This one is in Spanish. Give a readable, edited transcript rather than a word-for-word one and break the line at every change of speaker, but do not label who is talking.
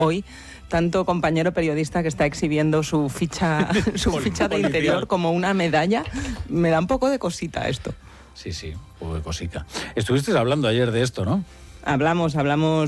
hoy, tanto compañero periodista que está exhibiendo su ficha de interior como una medalla, me da un poco de cosita esto.
Sí, un poco de cosica. Estuvisteis hablando ayer de esto, ¿no?
Hablamos